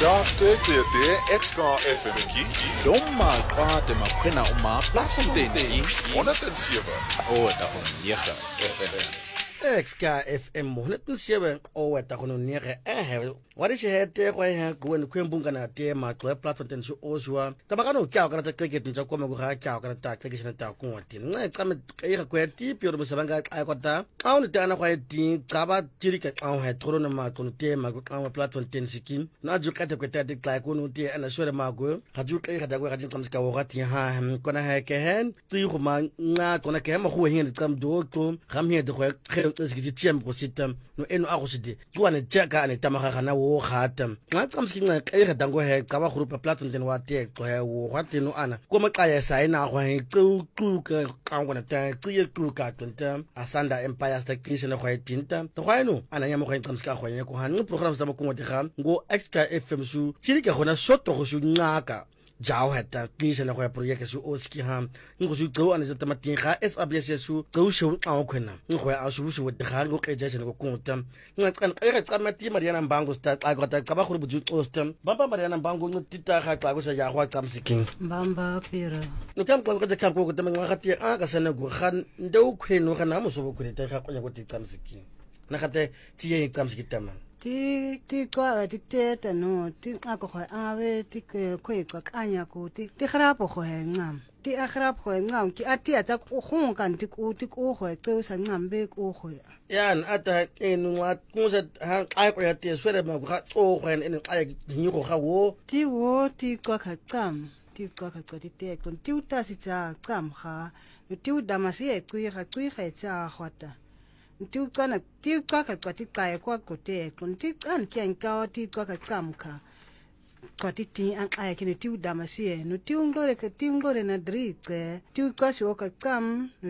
Ja, de Extra FM ki. Lomma kwade makwena uma Platfontein. 107. Oh, da hon nege FM. Extra FM 107 oweta kono nere wari she hete kwa ha kuwen kwembunga na te ma kwa platform shu ozwa tabakano kya kana tsa cricket ntsa koma go ga kya kana ta cricket ta ko wati nqa tsame ka kwa ti pyo mo sabanga ka kwata ka on tana kwa ti tsaba tirika ka ha toro na ma kono te ma ka platform ten sikin na ju ka te kwa ta ka ko no te ana shore ma go ga ju ka da go ga tsa mska wo ga ti ha kona ha ke hen ti go ma nga kona ke ma go hin tsam do ko gam he de go tsiki ti go sitam no eno a go sidi tuane tsaka ane tamaga gana wo gata nga tsamski nga ka dango he ka ba grupa platform den wa te go he wo gata no ana ko ma ka ya sai na go he tsu ka ka ngona ta tsiye ka tunta asanda empire station go he tinta to go eno ana nya mo go tsamski go nya ko han program sa mo ko ngotiga go extra fm su tsirike gona soto go su ngaka Jao heta kisha na kwa project su oski ham ngo su tso ana zata matinga SABS su tso shu a khona ngo ya su su de ga ngo ke jaje ngo kunta ngan ka tsamati Mariana Mbango sta ka ka ka ba khuru buju ostam bamba Mariana Mbango ngo tita ga ka go sa ya gwa tsamsiking bamba pira no kam ka ka ko ko tama nga ti a ka sana go khan ndo khweno ga na mo so go khurita ga go nya go ti tsamsiking na khate ti ye tsamsiking tama ti kwa ti teta no ti ako kho ave ti ko ka kanya ko ti kharapo kho he ngam ti akharapo kho ngam ki ati ata ko khon kan ti ko kho tso sa ngam be ko kho yan ata enu wa kunza ha ai ko ya ti swere ma ga o kho en ai ni ko ga wo ti kwa ka tsam ti kwa ka ti te kon ti uta si cha tsam kha ti udamasi e ku ga tsa khwata tiu kana tiu ka ka ti ka kwa ko te kon ti an kyan ka ti ka ka tsamka ko ti an ai kini tiu damasie no tiu ngore na drike tiu ka si o ka tsam no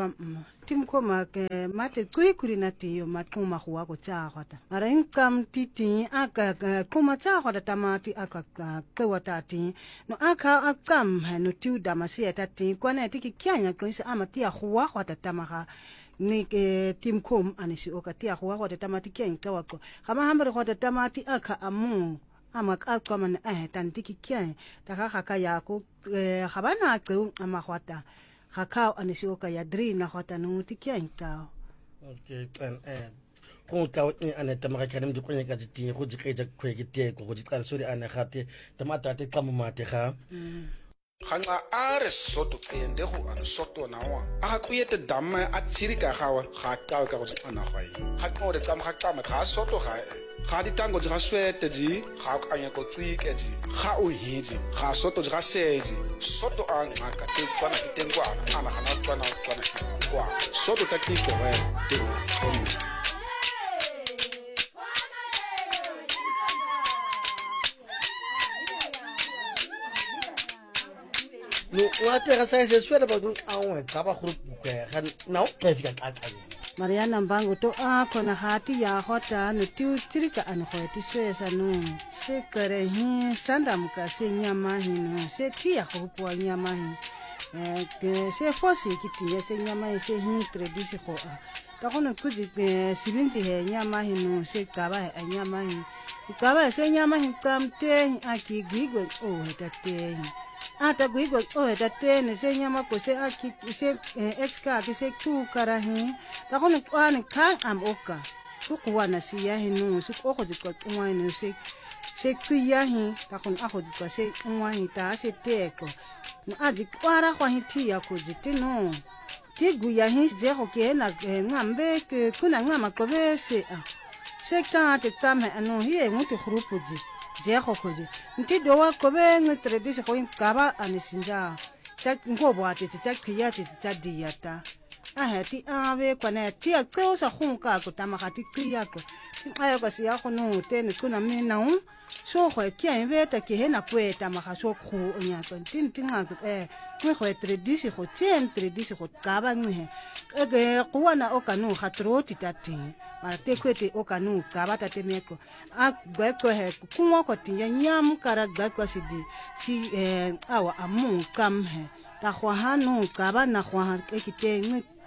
tim ko ma ke mate kuri na ti yo mat ko ma huwa ko tsa khata ara in kam ti aka ko ma tsa khata tamati aka ke wata ti no aka atsam no tiu damasie ta ti ko na ti ki kyanya ko isa amati a huwa khata tamaga ni ke tim kom anisi o ka ti a huwa khata tamati kyen ka wako kama hambre khata tamati aka amu amaka kwa man tantiki kyen ta ka ya ko khabana tsu ama khata Hakao anisi oka ya dri na khota no tikia intao. Okay, ko ka ane tamaka karim di kwenya ka ti go di ka kwe ke te go di ka sori ana khate tamata te ka mate ga. Khanga are soto kende go ana soto na wa. A ku yete damma a tsirika gawa ga ka go ana khwai. Ga ko de tsam ga ka ma ga soto ga ga di tango di ga swete di ga ka anya ko tsike di ga o hiji ga soto di ga seji soto a ngaka te tswana ke tengwana ana ga na tswana kwa soto ta ke ko wa te No wate ga sa se swela ba a ka ba khuru ke ga na o ke ka ka Mariana Mbango to a kona hati ya hota no tiu tirika an khoti swesa no se kare hi sanda muka se nyama hi no se tia khopwa nyama hi ke se fosi kiti se nyama hi se hi tradisi kho ta kono kuji sibinti he nyama hi no se kaba he nyama hi kaba se nyama hi tamte aki gigwe o hetate ata guigo o tate ne se nyama ko se aki se exka ki se ku karahi ta kono kwane kan am oka ku kuwana si ya hinu su ko di ko twa ne se ku ya hi ta kono a di ko se twa hi ta se teko no adi kwara kwa hiti ya ko di no ti gu ya hi je ko ke na ngambe ke kuna ngama ko be se ka te tsame anu hi mutu khrupuji je khokoje nti do wa ko be ngitredise ko inkaba anisinja ta ngobo ate ta khiyati ta diyata ti ave kwana ti a tseo sa khunka ko tamaka ti khiyako ayo ka siya go no tene kuna mina so go ke inveta ke hena kweta maka so khu onya ko tinga ko go tradisi go tsen tradisi go tsaba nge ke kuwana o kanu khatroti tati mara te kwete o kanu tsaba tate meko a gweko he kunwa ko tinya nyam kara gweko sidi si awa amu kam he ta khwa hanu tsaba na khwa ke kite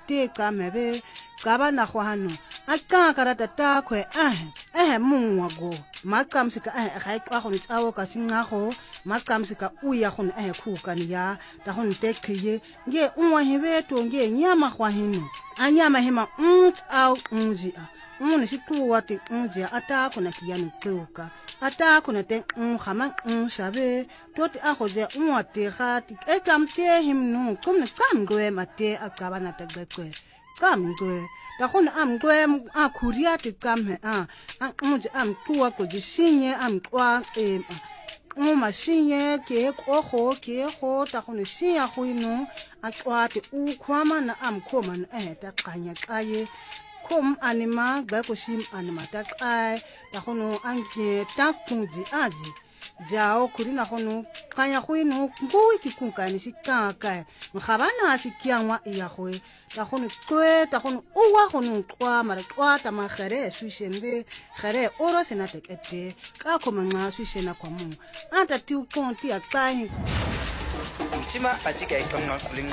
te qame be qaba na go hano a ka karata ta khwe mungwa go maqamsika ga iqwa go tsawo ka singago maqamsika uya go khukani ya ta go ntekhiye nge unwa hebeto nge nyama go hino anyama hema au unzi umuntu sikuwa te unzi ata khona kiyani qoka ata khona te khama sabe tot a go ze unwa te ga ti ekamte himnu kumne tsamgwe mate a qaba na tagqwe tsamgwe ta khona amgwe a khuria te tsamme unzi amkuwa ko jisinye amqwa masinye ke go ta khona siya go ino a qwate u khwama na amkhoma na ta qanya qaye kom anima ga ko sim anima ta qai ta khono ange ta kunji aji jao kuri na khono qanya go ino ngui ki kunkani sikaka ngabana sikiangwa ya go ta khono kwe ta khono o wa khono qwa mara qwa ta magere sushembe gere oro sena tekete ka khoma nga sushena kwa mu anta ti ukonti aqai Mtima atika ikamwa kulingu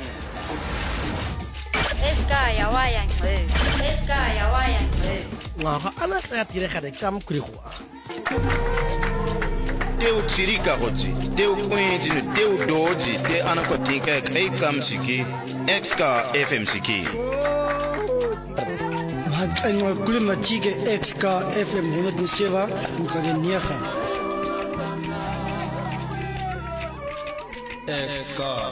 Eska ya waya Nga ana ka tire ga de kam kuri go Teu tsirika gotsi, teu kwenji, teu doji, te anakotinka kai kamsiki, Exka FM siki. Maganywa kuli machike Exka FM Monetensieva mkage niaka Exka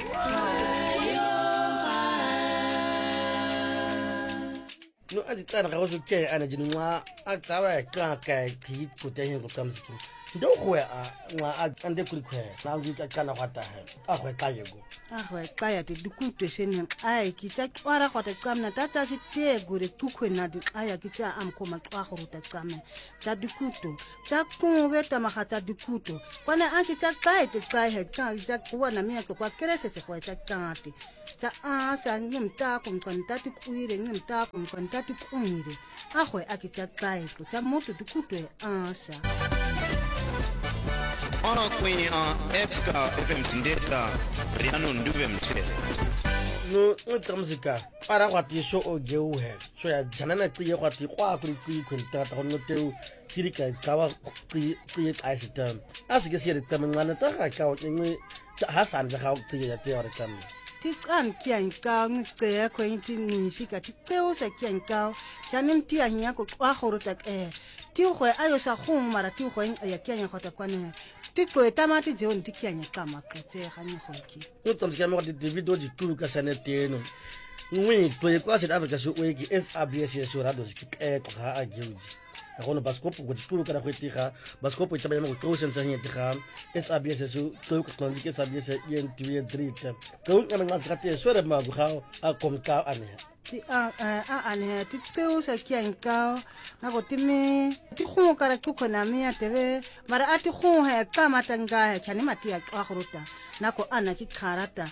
no adi tsana ga go ke ana jinwa a tsawa ka ki putehin go kamsiki ndo go a ande kuri khwe na ngi ka kana kwata a khwe ka yego ahwe kaya te dukute senen ai kitsa kwara kwata tsamna ta tsa site gore tukhwe na di aya kitsa amkhoma qwa go ruta tsame tsa dikuto tsa kungwe ta magatsa dikuto kwana a kitsa kai te kai he tsa kwa na mia kwa kerese se kwa tsa kante tsa a sa ngimta kom kwanta ti kuire ngimta kom kwanta ti kuire ahwe a kitsa kai to tsa moto dikuto sa Ona kwenye Exka FM tindeta Riano nduwe mche no ngamsika para kwati sho o geu he so ya janana tsiye kwati kwa kuri kwenta ta no teu tsirika tsawa tsiye aisita asike siye tamangana ta ka ka ni hasan ja ka tsiye ya tsiye ora tam ti tsan kian ka ngtse ko inti nishika ti tseo sa kian ka chanin ti anya ko kwa khorota ti go ayo sa khum mara ti go ya kian go ta kwane ti ko tamati je on ti kian ka ma ko tse ga ni go ki no tsamsika mo di video di tulu ka sanete no ngwe to ye kwa South Africa so o ki SABC so radio ski ko ga a jeuji ga gona baskopo go di tulu ka go tiga baskopo ita ba mo ko sensa hiya tiga SABC so to ka tlonzi ke SABC yen tiwe drita to ngana ngas ka te so re ma go ga a kom ka ane ti ane ti tseo sa kian ka na go ti me ti go ka ra ku kona me tebe mara ati go ha ka matanga ha chani mati ya kwa khruta na ko ana ki kharata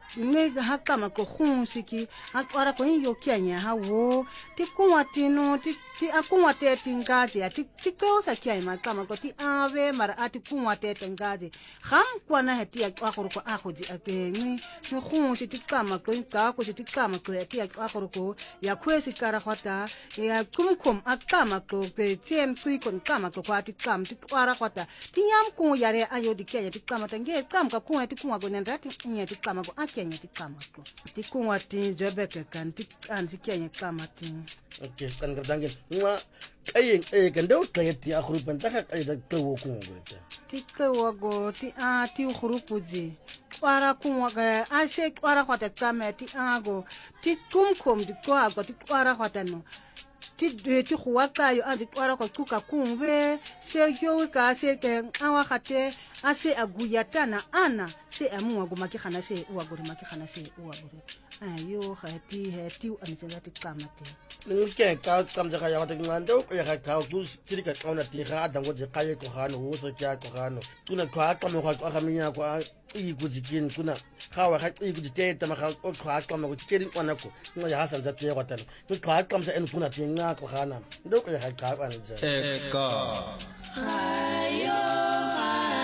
me ha kama ko siki ha kwara ko yo kianya ha wo ti kuwa tino ti akuwa te tingaje ti tseo sa kiai ma kama ko ti ave mara ati kuwa te tingaje kham kwana ha ti ya kwa ko a go di apeni no khunsi ti kama ko tsa ko ti kama ko ti ya kwa ko ya kwesi kara khota ya kumkum akama ko te tiem tsi kon kama ko kwati kam ti kwara khota ti yam ku yare ayo di kiai ti kama tange kam ka kuwa ti kuwa go nenda ti nya ti kama ko kenya ti kama ko ti kuwa ti jebeke kan ti an ti kenya kama ti okay kan ga dangen ngwa kayen kan do kayeti a khrupen ta ka da tawo ko ngurete ti kawo go ti ti khrupuji kwara kuwa ga a se kwara kwata tsame ti ago ti kumkom di kwa go ti kwara kwata no ti khuwa kayo a di kwara ko tuka kumbe se yo ka se ke awa khate ase aguyatana ana se amu go makihana se uwa go makihana se uwa go ayo khati heti anjela ti kamate nge ka tsamja ga ya ta ngando ya ga ka ku tsirika kauna ti ga dango je kaye ko hano ho so kya ko hano tuna kwa ka mo ga minya kwa I ku jikin tuna ga wa ga I ku jite ta ma ga o kwa ka mo ke rin ona ko ngo ya hasan ja te ga tan ku kwa ka msa en tuna ti nga ko hana ndo ko ya ga ka an ja Exka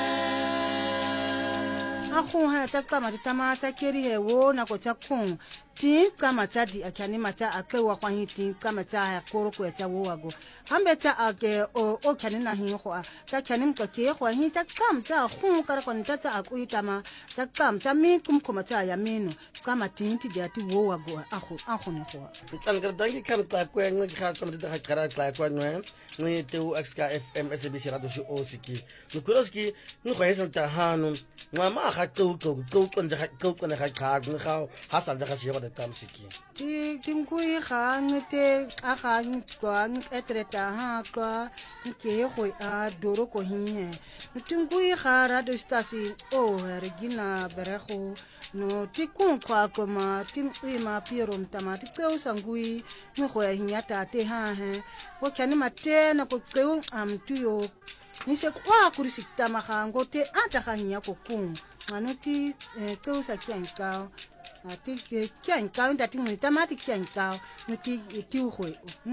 akhu ha tsa kama ti tama sa keri he wo na ko tsa khung tin kama cha di akani macha akwe wa kwa hin tin kama cha ya koro ko cha wo wago hambe cha ake o kani na hin ho cha kani ko ke ho hin cha kam cha hu kara ko nta cha aku itama cha kam cha mi kum kuma cha ya mino kama tin ti dia ti wo wago aho ne ho tsan gar dangi kam ta ko ngi kha kam ta kara ta ko no ni teu xka fm SABC radio show osiki no kuroski no ko hesan ta hanu mama kha teu kon ja kon kha kha kha hasan ja kha shi da tamsiki tim kui kha ngte a kha kwa etreta ha kwa ke ho a doro ko hin tim kui kha radio stasi o regina bereho no tikun kwa koma timui ma pirom tamati tseu sangui no ho ya hinyata te ha he ko kani mate na ko tseu am tuyo ni se kwa kurisita mahango te ata kanya ko kun manuti tseu sa kyanka ati kyanka ndati mu tamati kyanka nuti ti ho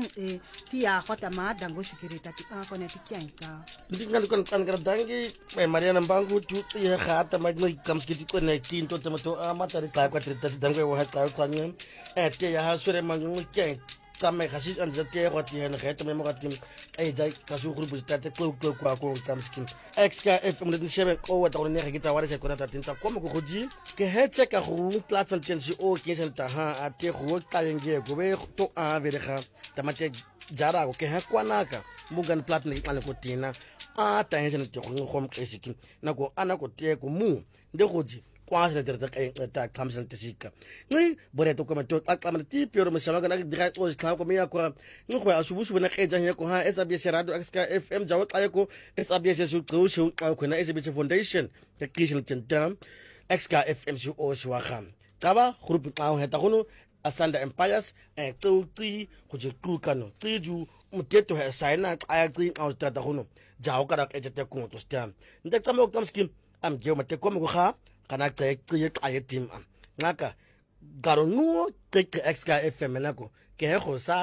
ti ya khota ma dango sikirita ti a kone ti kyanka ndinga kon kan gar dangi me mariana mbangu tu ye khata ma no kamskiti ko na tin to tomato amata ri ka kwatri ta dango wa ta kwanya te ya hasure mangu kyanka kame khasi anja te kwati hen kheta me mogatim ai jai kasu khuru buztate ko kwa ko kamskin xka fm le shebe ko wa ta ne khita wara se ko ta tin sa ko mo ko ji ke hetche ka khu platform tensi o ke sen ta ha ate khu ka yenge go be to a vere kha tamate jara ko ke ha kwanaka mugan platform le ko tina a ta hen te ko ngom kesikin nako ana ko te ko mu de goji kwasa le terta ta kamsel tesika ni bore to kometo aklamana ti pero mshamaga na dira to islam ko miya ko ni ko asubusu na keja nya ko ha SABC radio xka fm jawo kaya ko SABC su ko na SABC foundation the christian tentam xka fm su o shwa kham taba group tawo heta kono asanda empires tsuti ko je kukano tiju muteto ha saina aya tsi au tata kono jawo kara keja te ko to stam ndakamo kamskim am je mate ko mo kha kana tse ye team ngaka garonu ke xka fm nako ke go sa